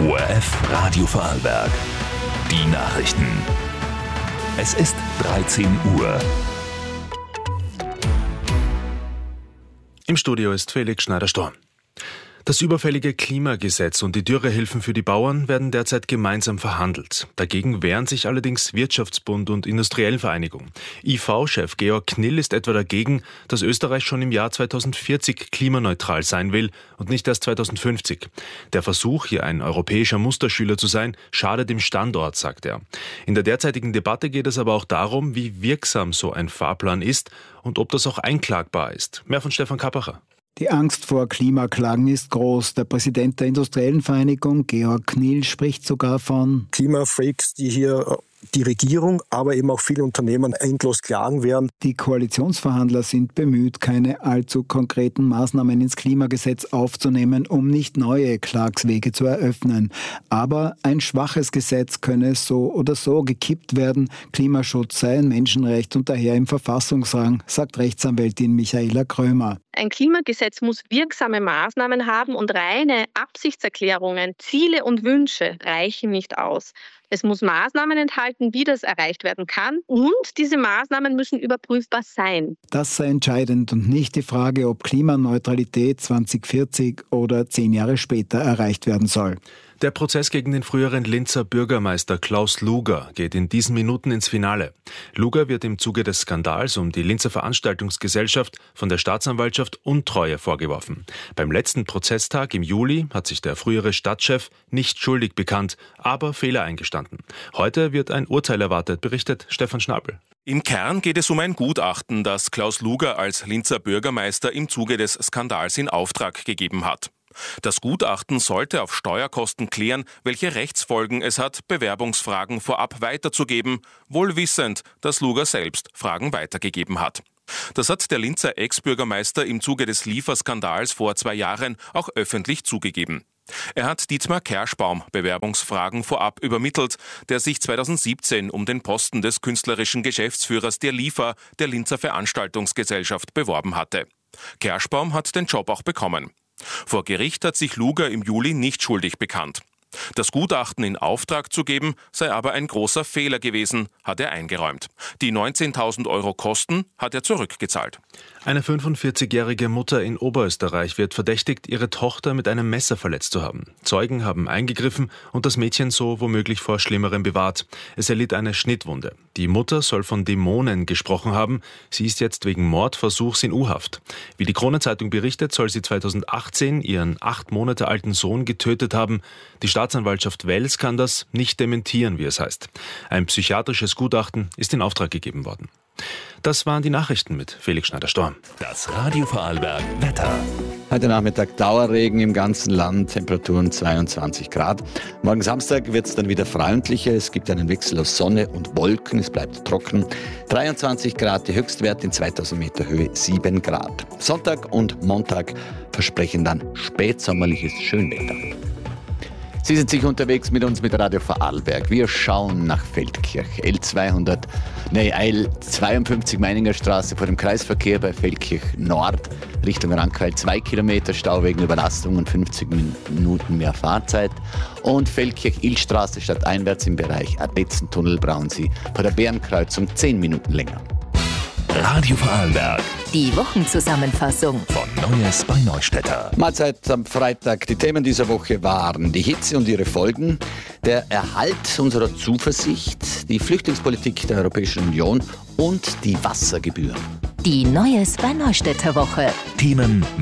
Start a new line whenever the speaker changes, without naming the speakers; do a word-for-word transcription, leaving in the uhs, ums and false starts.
O R F Radio Vorarlberg. Die Nachrichten. Es ist dreizehn Uhr.
Im Studio ist Felix Schneider-Storm. Das überfällige Klimagesetz und die Dürrehilfen für die Bauern werden derzeit gemeinsam verhandelt. Dagegen wehren sich allerdings Wirtschaftsbund und Industriellenvereinigung. I V-Chef Georg Knill ist etwa dagegen, dass Österreich schon im Jahr zweitausendvierzig klimaneutral sein will und nicht erst zweitausendfünfzig. Der Versuch, hier ein europäischer Musterschüler zu sein, schadet dem Standort, sagt er. In der derzeitigen Debatte geht es aber auch darum, wie wirksam so ein Fahrplan ist und ob das auch einklagbar ist. Mehr von Stefan Kappacher.
Die Angst vor Klimaklagen ist groß. Der Präsident der Industriellenvereinigung, Georg Knill, spricht sogar von
Klimafreaks, die hier die Regierung, aber eben auch viele Unternehmen endlos klagen werden.
Die Koalitionsverhandler sind bemüht, keine allzu konkreten Maßnahmen ins Klimagesetz aufzunehmen, um nicht neue Klagswege zu eröffnen. Aber ein schwaches Gesetz könne so oder so gekippt werden. Klimaschutz sei ein Menschenrecht und daher im Verfassungsrang, sagt Rechtsanwältin Michaela Krömer.
Ein Klimagesetz muss wirksame Maßnahmen haben und reine Absichtserklärungen, Ziele und Wünsche reichen nicht aus. Es muss Maßnahmen enthalten, wie das erreicht werden kann, und diese Maßnahmen müssen überprüfbar sein.
Das sei entscheidend und nicht die Frage, ob Klimaneutralität zweitausendvierzig oder zehn Jahre später erreicht werden soll.
Der Prozess gegen den früheren Linzer Bürgermeister Klaus Luger geht in diesen Minuten ins Finale. Luger wird im Zuge des Skandals um die Linzer Veranstaltungsgesellschaft von der Staatsanwaltschaft Untreue vorgeworfen. Beim letzten Prozesstag im Juli hat sich der frühere Stadtchef nicht schuldig bekannt, aber Fehler eingestanden. Heute wird ein Urteil erwartet, berichtet Stefan Schnabel.
Im Kern geht es um ein Gutachten, das Klaus Luger als Linzer Bürgermeister im Zuge des Skandals in Auftrag gegeben hat. Das Gutachten sollte auf Steuerkosten klären, welche Rechtsfolgen es hat, Bewerbungsfragen vorab weiterzugeben, wohl wissend, dass Luger selbst Fragen weitergegeben hat. Das hat der Linzer Ex-Bürgermeister im Zuge des Lieferskandals vor zwei Jahren auch öffentlich zugegeben. Er hat Dietmar Kerschbaum Bewerbungsfragen vorab übermittelt, der sich zweitausendsiebzehn um den Posten des künstlerischen Geschäftsführers der Liefer der Linzer Veranstaltungsgesellschaft beworben hatte. Kerschbaum hat den Job auch bekommen. Vor Gericht hat sich Luger im Juli nicht schuldig bekannt. Das Gutachten in Auftrag zu geben, sei aber ein großer Fehler gewesen, hat er eingeräumt. Die neunzehntausend Euro Kosten hat er zurückgezahlt.
Eine fünfundvierzigjährige Mutter in Oberösterreich wird verdächtigt, ihre Tochter mit einem Messer verletzt zu haben. Zeugen haben eingegriffen und das Mädchen so womöglich vor Schlimmerem bewahrt. Es erlitt eine Schnittwunde. Die Mutter soll von Dämonen gesprochen haben. Sie ist jetzt wegen Mordversuchs in U-Haft. Wie die Kronenzeitung berichtet, soll sie zweitausendachtzehn ihren acht Monate alten Sohn getötet haben. Die Staatsanwaltschaft Wels kann das nicht dementieren, wie es heißt. Ein psychiatrisches Gutachten ist in Auftrag gegeben worden. Das waren die Nachrichten mit Felix Schneider-Storm.
Das Radio Vorarlberg Wetter.
Heute Nachmittag Dauerregen im ganzen Land, Temperaturen zweiundzwanzig Grad. Morgen Samstag wird es dann wieder freundlicher. Es gibt einen Wechsel aus Sonne und Wolken. Es bleibt trocken. dreiundzwanzig Grad, die Höchstwerte in zweitausend Meter Höhe sieben Grad. Sonntag und Montag versprechen dann spätsommerliches Schönwetter. Sie sind sicher unterwegs mit uns mit Radio Vorarlberg. Wir schauen nach Feldkirch. L zweihundert, nee, L zweiundfünfzig Meininger Straße vor dem Kreisverkehr bei Feldkirch Nord Richtung Rankweil. Zwei Kilometer Stau wegen Überlastung und fünfzig Minuten mehr Fahrzeit. Und Feldkirch-Illstraße stadteinwärts im Bereich Adetzen-Tunnel brauchen Sie vor der Bärenkreuzung zehn Minuten länger.
Radio Vorarlberg.
Die Wochenzusammenfassung
Von Neues bei Neustädter.
Mahlzeit am Freitag. Die Themen dieser Woche waren die Hitze und ihre Folgen, der Erhalt unserer Zuversicht, die Flüchtlingspolitik der Europäischen Union und die Wassergebühren.
Die Neues bei Neustädter Woche.
Themen